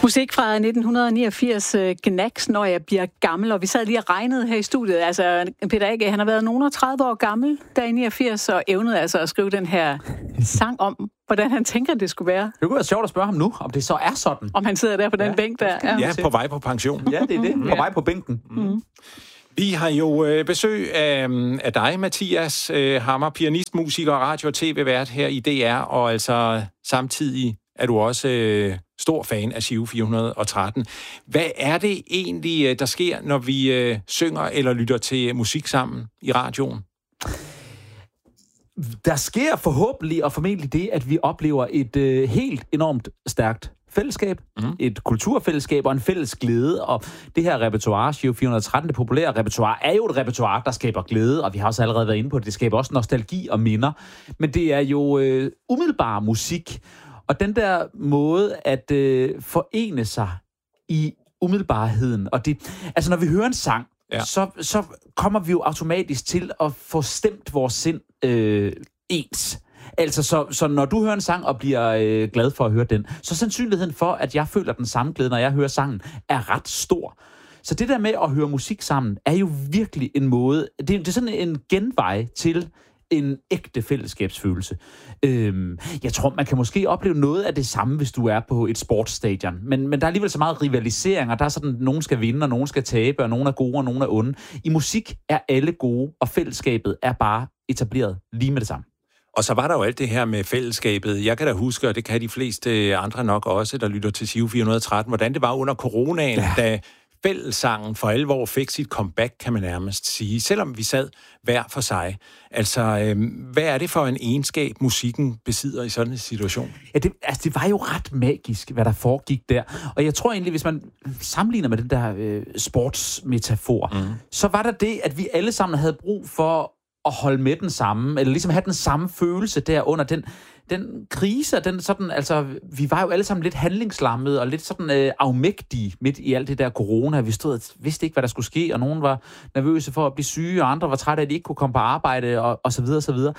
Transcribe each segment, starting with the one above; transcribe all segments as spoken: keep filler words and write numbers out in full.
Musik fra nitten niogfirs, Gnags, Når jeg bliver gammel, og vi sad lige og regnede her i studiet. Altså, Peter Ege, han har været nogen og tredive år gammel, der i niogfirs, og evnede altså at skrive den her sang om, hvordan han tænker, det skulle være. Det kunne være sjovt at spørge ham nu, om det så er sådan. Om han sidder der på den ja, bænk der. Ja. ja, på vej på pension. Ja, det er det. På ja. vej på bænken. Mm. Vi har jo øh, besøg af, af dig, Mathias øh, Hammer, pianist, musiker, radio- og tv-vært her i D R, og altså samtidig er du også øh, stor fan af Giro fire hundrede og tretten. Hvad er det egentlig, der sker, når vi øh, synger eller lytter til musik sammen i radioen? Der sker forhåbentlig og formentlig det, at vi oplever et øh, helt enormt stærkt fællesskab, mm. et kulturfællesskab og en fælles glæde, og det her repertoire, Giro fire hundrede og tretten, det populære repertoire, er jo et repertoire, der skaber glæde, og vi har også allerede været inde på det, det skaber også nostalgi og minder, men det er jo øh, umiddelbar musik, og den der måde at øh, forene sig i umiddelbarheden, og det, altså når vi hører en sang, ja. så, så kommer vi jo automatisk til at få stemt vores sind øh, ens. Altså, så, så når du hører en sang og bliver øh, glad for at høre den, så sandsynligheden for, at jeg føler den samme glæde, når jeg hører sangen, er ret stor. Så det der med at høre musik sammen, er jo virkelig en måde, det, det er sådan en genvej til en ægte fællesskabsfølelse. Øhm, jeg tror, man kan måske opleve noget af det samme, hvis du er på et sportsstadion. Men, men der er alligevel så meget rivalisering, og der er sådan, at nogen skal vinde, og nogen skal tabe, og nogen er gode, og nogen er onde. I musik er alle gode, og fællesskabet er bare etableret lige med det samme. Og så var der jo alt det her med fællesskabet. Jeg kan da huske, og det kan de fleste andre nok også, der lytter til Giro fire hundrede og tretten, hvordan det var under coronaen, ja. da fællessangen for alvor fik sit comeback, kan man nærmest sige, selvom vi sad hver for sig. Altså, øh, hvad er det for en egenskab, musikken besidder i sådan en situation? Ja, det, altså, det var jo ret magisk, hvad der foregik der. Og jeg tror egentlig, hvis man sammenligner med den der øh, sportsmetafor, mm. så var der det, at vi alle sammen havde brug for at holde med den samme, eller ligesom have den samme følelse der under den, den krise, den sådan, altså, vi var jo alle sammen lidt handlingslammede, og lidt sådan øh, afmægtige midt i alt det der corona. Vi stod og vidste ikke, hvad der skulle ske, og nogen var nervøse for at blive syge, og andre var trætte af, at de ikke kunne komme på arbejde, og, og så videre, og så videre.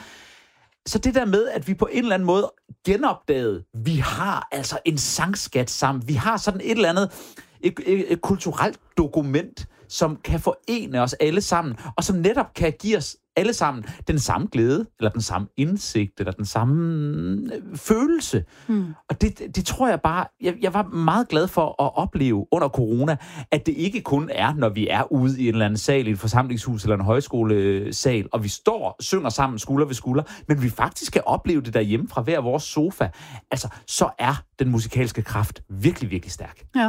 Så det der med, at vi på en eller anden måde genopdagede, vi har altså en sangskat sammen, vi har sådan et eller andet, et, et, et kulturelt dokument, som kan forene os alle sammen, og som netop kan give os alle sammen den samme glæde, eller den samme indsigt, eller den samme følelse. Hmm. Og det, det tror jeg bare, jeg, jeg var meget glad for at opleve under corona, at det ikke kun er, når vi er ude i en eller anden sal, i et forsamlingshus eller en højskolesal, og vi står og synger sammen skulder ved skulder, men vi faktisk kan opleve det derhjemme fra hver vores sofa. Altså, så er den musikalske kraft virkelig, virkelig stærk. Ja.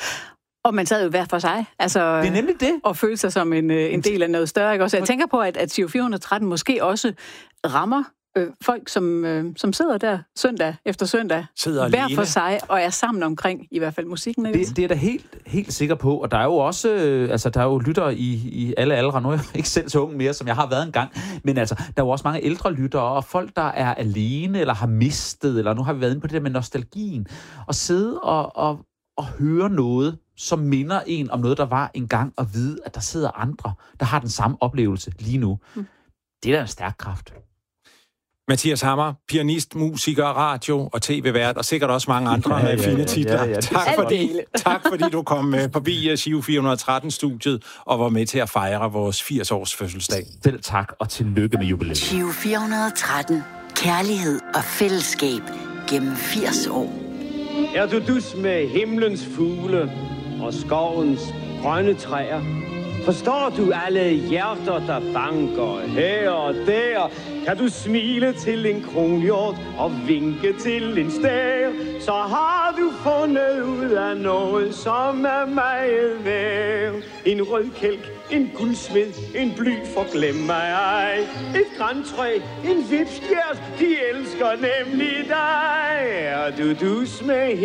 Og man sad jo hver for sig, altså, det er nemlig det. Og følte sig som en, en del af noget større. Ikke? Også, jeg tænker på, at, at Giro fire hundrede og tretten måske også rammer øh, folk, som, øh, som sidder der søndag efter søndag, sidder hver alene. for sig, og er sammen omkring i hvert fald musikken. Ikke? Det, det er da helt, helt sikker på, og der er jo også, øh, altså der er jo lyttere i, i alle aldre. Nu er jeg ikke selv så ung mere, som jeg har været engang, men altså, der er jo også mange ældre lyttere, og folk, der er alene, eller har mistet, eller nu har vi været inde på det der med nostalgien, og sidde og, og, og høre noget, som minder en om noget, der var engang, og vide, at der sidder andre, der har den samme oplevelse lige nu. Mm. Det er da en stærk kraft. Mathias Hammer, pianist, musiker, radio- og tv-vært, og sikkert også mange andre ja, ja, fine titler. Ja, ja, ja. Tak, fordi, tak fordi du kom forbi Giro fire hundrede og tretten-studiet og var med til at fejre vores firs-års fødselsdag. Selv tak, og tillykke med jubilæet. Giro fire hundrede og tretten. Kærlighed og fællesskab gennem firs år. Er du dus med himlens fugle og skovens grønne træer? Forstår du alle hjerter, der banker her og der? Kan du smile til en kronhjort og vinke til en stær? Så har du fundet ud af noget, som er meget værd. En rødkælk, en guldsmed, en bly for glem mig ej. Et grantræ, en vipstjert, de elsker nemlig dig. Er du dus med